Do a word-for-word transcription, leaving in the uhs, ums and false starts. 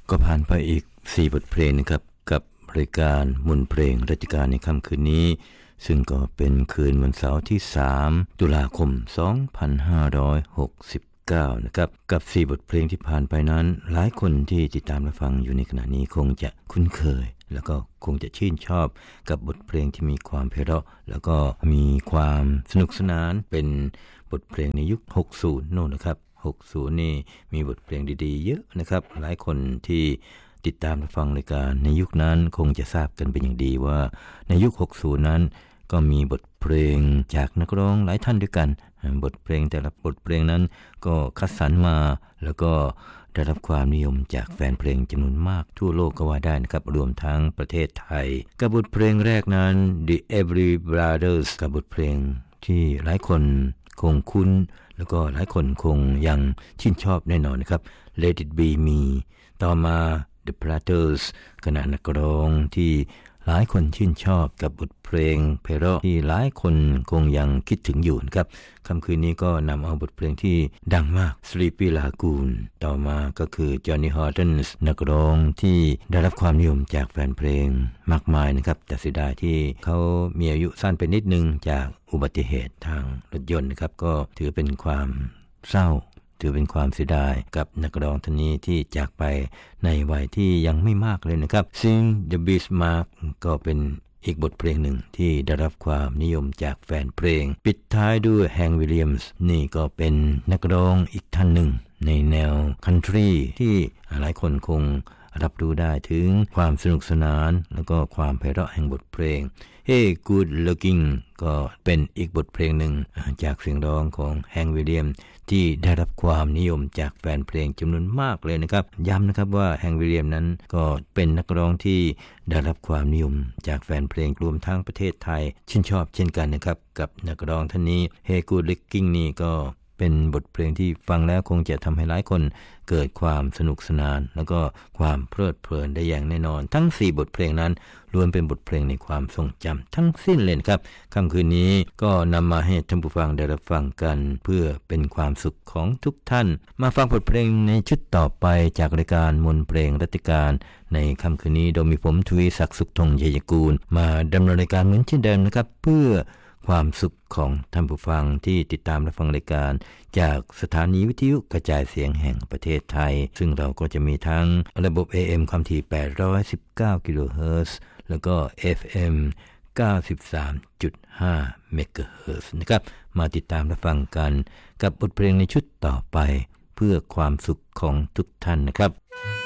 ก็ผ่านไปอีกสี่บทเพลงนะครับกับรายการมนต์เพลงรัชกาลในค่ำคืนนี้ซึ่งก็เป็นคืนวันเสาร์ที่สามตุลาคมสองพันห้าร้อยหกสิบเก้านะครับกับสี่บทเพลงที่ผ่านไปนั้นหลายคนที่ติดตามและฟังอยู่ในขณะนี้คงจะคุ้นเคยแล้วก็คงจะชื่นชอบกับบทเพลงที่มีความไพเราะแล้วก็มีความสนุกสนานเป็นบทเพลงในยุคหกสิบโน่นนะครับหกสิบนี่มีบทเพลงดีๆเยอะนะครับหลายคนที่ติดตามและฟังรายการในยุคนั้นคงจะทราบกันเป็นอย่างดีว่าในยุคหกสิบนั้นก็มีบทเพลงจากนักร้องหลายท่านด้วยกันบทเพลงแต่ละบทเพลงนั้นก็คัดสรรมาแล้วก็ได้รับความนิยมจากแฟนเพลงจำนวนมากทั่วโลกก็ว่าได้นะครับรวมทั้งประเทศไทยกับบทเพลงแรกนั้น The Everly Brothers กับบทเพลงที่หลายคนคงคุ้นแล้วก็หลายคนคงยังชื่นชอบแน่นอนนะครับ Let It Be Me ต่อมา The Platters คณะนักร้องที่หลายคนชื่นชอบกับบทเพลงไพเราะที่หลายคนคงยังคิดถึงอยู่นะครับค่ำคืนนี้ก็นำเอาบทเพลงที่ดังมาก Sleepy Lagoon ต่อมาก็คือ Johnny Hodgins นักร้องที่ได้รับความนิยมจากแฟนเพลงมากมายนะครับแต่เสียดายที่เขามีอายุสั้นไปนิดนึงจากอุบัติเหตุทางรถยนต์นะครับก็ถือเป็นความเศร้าถือเป็นความเสียดายกับนักร้องท่านนี้ที่จากไปในวัยที่ยังไม่มากเลยนะครับ Sing the Bismarck ก็เป็นอีกบทเพลงหนึ่งที่ได้รับความนิยมจากแฟนเพลงปิดท้ายด้วย Hank Williams นี่ก็เป็นนักร้องอีกท่านหนึ่งในแนวคันทรีที่หลายคนคงรับรู้ได้ถึงความสนุกสนานแล้วก็ความไพเราะแห่งบทเพลง Hey Good Looking ก็เป็นอีกบทเพลงหนึ่งจากเสียงร้องของ Hank Williams ที่ได้รับความนิยมจากแฟนเพลงจำนวนมากเลยนะครับย้ำนะครับว่า Hank Williams นั้นก็เป็นนักร้องที่ได้รับความนิยมจากแฟนเพลงรวมทั้งประเทศไทยชื่นชอบเช่นกันนะครับกับนักร้องท่านนี้ Hey Good Looking นี่ก็เป็นบทเพลงที่ฟังแล้วคงจะทำให้หลายคนเกิดความสนุกสนานแล้วก็ความเพลิดเพลินได้อย่างแน่นอนทั้งสี่บทเพลงนั้นล้วนเป็นบทเพลงในความทรงจำทั้งสิ้นเลยครับค่ำคืนนี้ก็นำมาให้ท่านผู้ฟังได้รับฟังกันเพื่อเป็นความสุขของทุกท่านมาฟังบทเพลงในชุดต่อไปจากรายการมนต์เพลงรัตการในค่ำคืนนี้โดยมีผมทวีศักดิ์สุขทงชัยกูลมาดำเนินรายการเหมือนเช่นเดิมนะครับเพื่อความสุขของท่านผู้ฟังที่ติดตามรับฟังรายการจากสถานีวิทยุกระจายเสียงแห่งประเทศไทยซึ่งเราก็จะมีทั้งระบบ เอ เอ็ม ความถี่แปดร้อยสิบเก้ากิโลเฮิรตซ์แล้วก็ เอฟ เอ็ม เก้าสิบสามจุดห้า เมกะเฮิรตซ์นะครับมาติดตามรับฟังกันกับบทเพลงในชุดต่อไปเพื่อความสุขของทุกท่านนะครับ